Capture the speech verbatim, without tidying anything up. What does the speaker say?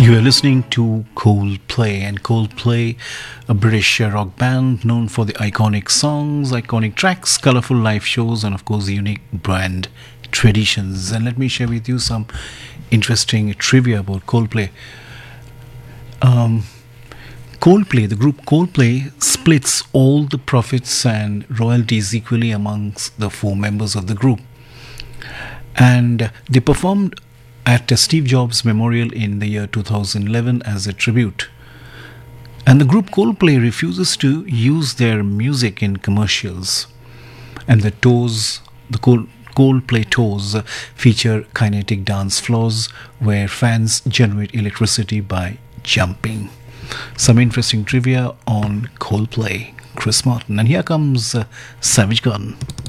You are listening to Coldplay, and Coldplay, a British rock band known for the iconic songs, iconic tracks, colorful live shows, and of course, the unique brand traditions. And let me share with you some interesting trivia about Coldplay. Um, Coldplay, the group Coldplay, splits all the profits and royalties equally amongst the four members of the group. And they performed at Steve Jobs Memorial in the year two thousand eleven as a tribute. And the group Coldplay refuses to use their music in commercials. And the tours, the Cold, Coldplay tours feature kinetic dance floors where fans generate electricity by jumping. Some interesting trivia on Coldplay. Chris Martin. And here comes uh, Savage Garden.